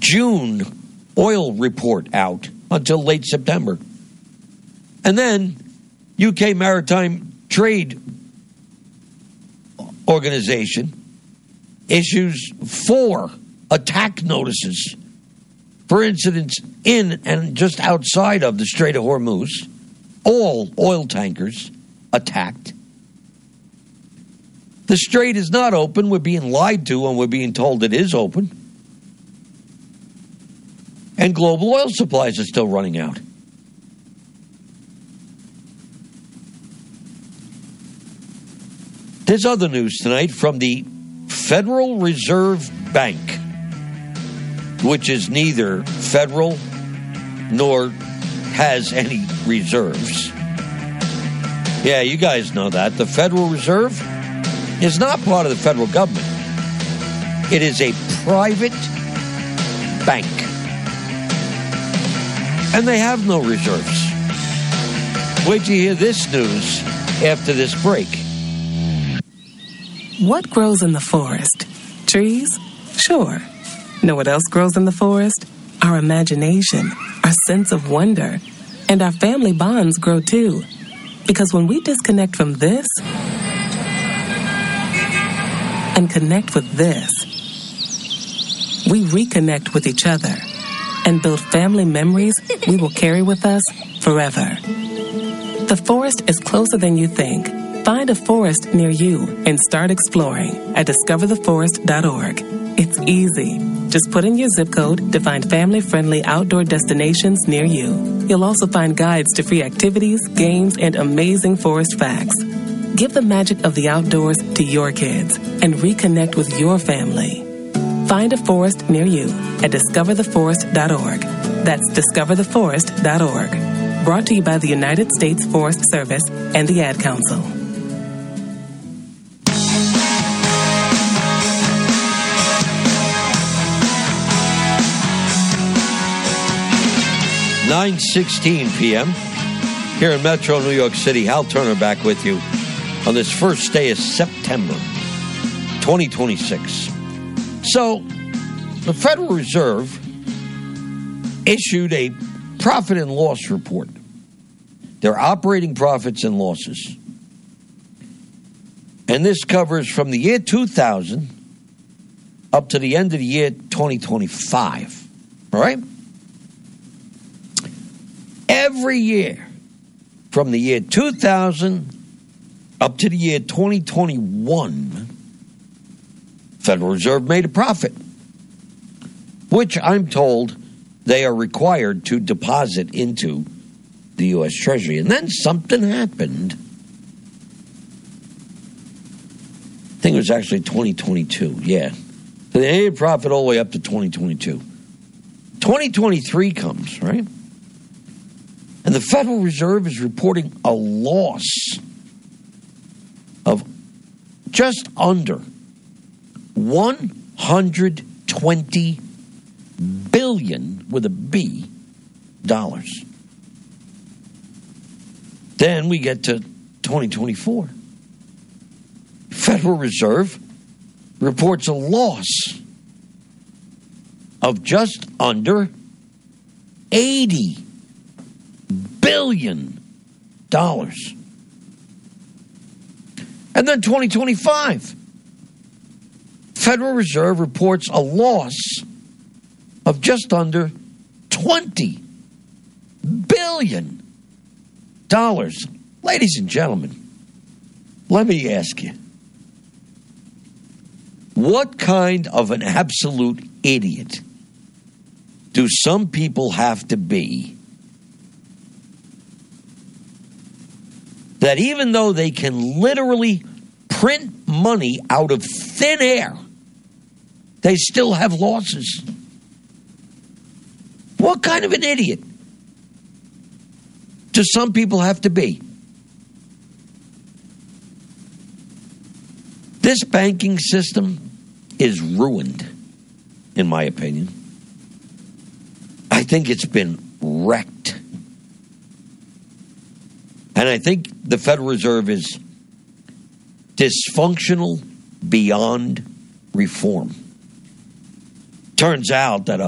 June oil report out until late September. And then UK Maritime Trade Organization issues 4 attack notices for incidents in and just outside of the Strait of Hormuz. All oil tankers attacked. The strait is not open. We're being lied to, and we're being told it is open. And global oil supplies are still running out. There's other news tonight from the Federal Reserve Bank, which is neither federal nor has any reserves. Yeah, you guys know that. The Federal Reserve is not part of the federal government. It is a private bank. And they have no reserves. Wait till you hear this news after this break. What grows in the forest? Trees? Sure. Know what else grows in the forest? Our imagination, our sense of wonder, and our family bonds grow too. Because when we disconnect from this and connect with this, we reconnect with each other and build family memories we will carry with us forever. The forest is closer than you think. Find a forest near you and start exploring at discovertheforest.org. It's easy. Just put in your zip code to find family-friendly outdoor destinations near you. You'll also find guides to free activities, games, and amazing forest facts. Give the magic of the outdoors to your kids and reconnect with your family. Find a forest near you at discovertheforest.org. That's discovertheforest.org. Brought to you by the United States Forest Service and the Ad Council. (9:16 p.m. here in Metro New York City. Hal Turner back with you on this first day of September 2026. So, the Federal Reserve issued a profit and loss report. Their operating profits and losses. And this covers from the year 2000 up to the end of the year 2025. All right? Every year, from the year 2000 up to the year 2021, Federal Reserve made a profit, which I'm told they are required to deposit into the U.S. Treasury. And then something happened. I think it was actually 2022, yeah. So they made a profit all the way up to 2022. 2023 comes, right? And the Federal Reserve is reporting a loss of just under $120 billion with a B dollars. Then we get to 2024. Federal Reserve reports a loss of just under $80 billion. And then 2025, Federal Reserve reports a loss of just under $20 billion. Ladies and gentlemen, let me ask you, what kind of an absolute idiot do some people have to be that even though they can literally print money out of thin air, they still have losses? What kind of an idiot do some people have to be? This banking system is ruined, in my opinion. I think it's been wrecked. And I think the Federal Reserve is dysfunctional beyond reform. Turns out that